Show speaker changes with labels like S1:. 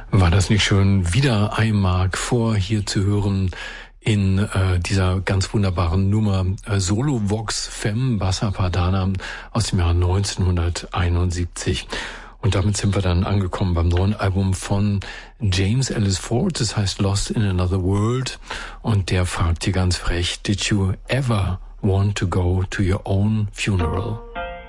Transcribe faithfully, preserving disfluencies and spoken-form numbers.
S1: War das nicht schön, wieder I-Mark vor hier zu hören in äh, dieser ganz wunderbaren Nummer äh, Solo Vox Femme Bassa Padana aus dem Jahr neunzehnhunderteinundsiebzig. Und damit sind wir dann angekommen beim neuen Album von James Ellis Ford, das heißt Lost in Another World. Und der fragt hier ganz frech, Did you ever want to go to your own funeral?